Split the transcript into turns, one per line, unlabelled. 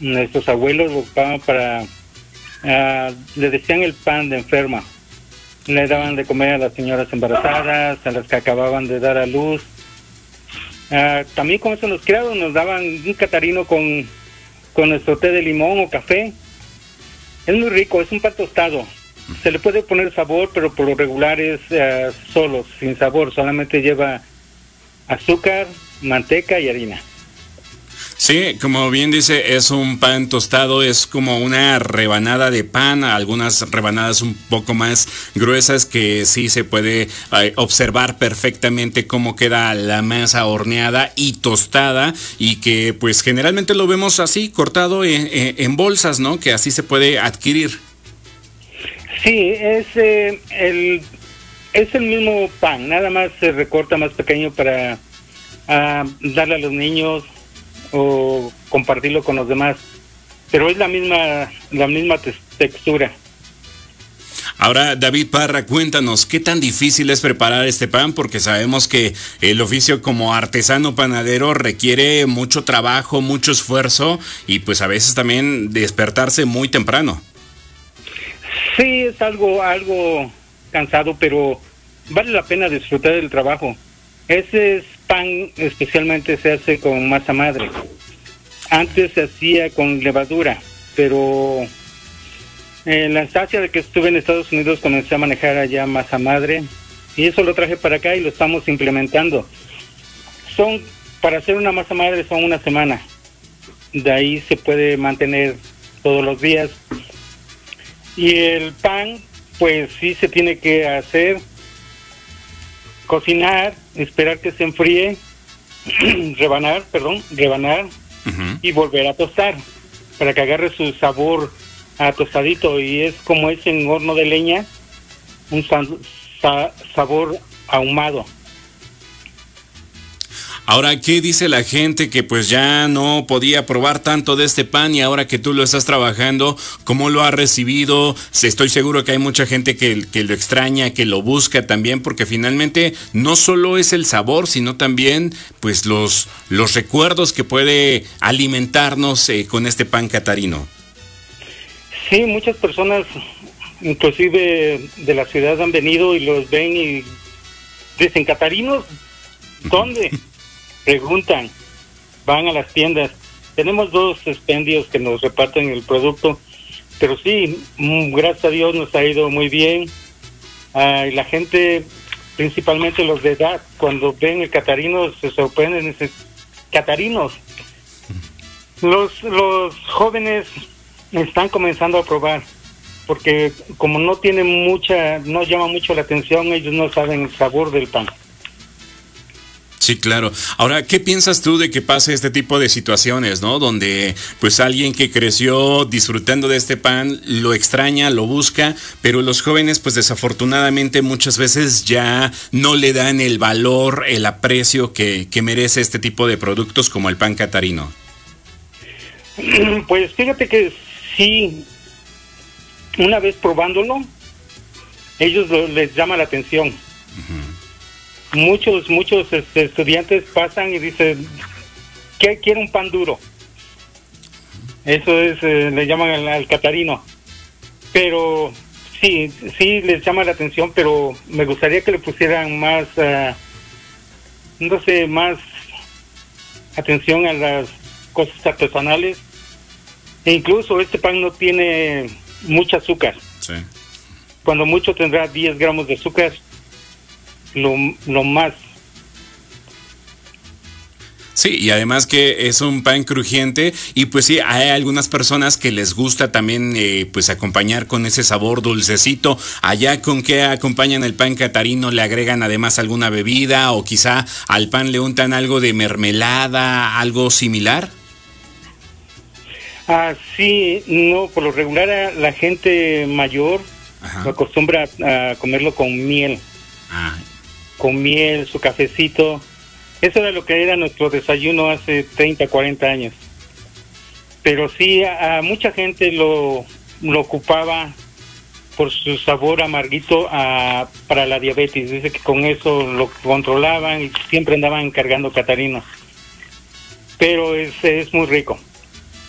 Nuestros abuelos lo ocupaban para, le decían el pan de enferma. Le daban de comer a las señoras embarazadas, a las que acababan de dar a luz. También con eso los criados nos daban un catarino con nuestro té de limón o café. Es muy rico, es un pan tostado. Se le puede poner sabor, pero por lo regular es solo, sin sabor. Solamente lleva azúcar, manteca y harina.
Sí, como bien dice, es un pan tostado, es como una rebanada de pan, algunas rebanadas un poco más gruesas que sí se puede observar perfectamente cómo queda la masa horneada y tostada, y que pues generalmente lo vemos así, cortado en bolsas, ¿no? Que así se puede adquirir.
Sí, es el mismo pan, nada más se recorta más pequeño para darle a los niños o compartirlo con los demás, pero es la misma textura.
Ahora, David Parra, cuéntanos, ¿qué tan difícil es preparar este pan? Porque sabemos que el oficio como artesano panadero requiere mucho trabajo, mucho esfuerzo y pues a veces también despertarse muy temprano.
Sí, es algo cansado, pero vale la pena disfrutar del trabajo. Ese pan especialmente se hace con masa madre. Antes se hacía con levadura, pero en la instancia de que estuve en Estados Unidos comencé a manejar allá masa madre y eso lo traje para acá y lo estamos implementando. Para hacer una masa madre son una semana. De ahí se puede mantener todos los días. Y el pan, pues sí se tiene que hacer, cocinar, esperar que se enfríe, rebanar uh-huh. Y volver a tostar para que agarre su sabor a tostadito, y es como es en horno de leña, un sabor ahumado.
Ahora, ¿qué dice la gente que pues ya no podía probar tanto de este pan y ahora que tú lo estás trabajando, cómo lo ha recibido? Estoy seguro que hay mucha gente que lo extraña, que lo busca también, porque finalmente no solo es el sabor, sino también pues los recuerdos que puede alimentarnos con este pan catarino.
Sí, muchas personas, inclusive de la ciudad, han venido y los ven y dicen, ¿catarinos? ¿Dónde? Preguntan, van a las tiendas. Tenemos 2 expendios que nos reparten el producto, pero sí, gracias a Dios nos ha ido muy bien. Y la gente, principalmente los de edad, cuando ven el catarino se sorprenden, dicen, ¿catarinos? Los jóvenes están comenzando a probar, porque como no llama mucho la atención, ellos no saben el sabor del pan.
Sí, claro. Ahora, ¿qué piensas tú de que pase este tipo de situaciones, ¿no? Donde pues alguien que creció disfrutando de este pan lo extraña, lo busca, pero los jóvenes pues desafortunadamente muchas veces ya no le dan el valor, el aprecio que merece este tipo de productos como el pan catarino.
Pues fíjate que sí, una vez probándolo, ellos les llama la atención. Uh-huh. Muchos estudiantes pasan y dicen, ¿qué quiere un pan duro? Eso es, le llaman al catarino. Pero sí les llama la atención, pero me gustaría que le pusieran más, más atención a las cosas artesanales. E incluso este pan no tiene mucho azúcar.
Sí.
Cuando mucho tendrá 10 gramos de azúcar. Lo más.
Sí, y además que es un pan crujiente y pues sí, hay algunas personas que les gusta también pues acompañar con ese sabor dulcecito. Allá, ¿con qué acompañan el pan catarino? ¿Le agregan además alguna bebida o quizá al pan le untan algo de mermelada, algo similar?
Sí, no, por lo regular la gente mayor acostumbra a comerlo con miel. Con miel, su cafecito. Eso era lo que era nuestro desayuno hace 30, 40 años. Pero sí, a mucha gente lo ocupaba por su sabor amarguito para la diabetes. Dice que con eso lo controlaban y siempre andaban cargando catarinos. Pero es muy rico.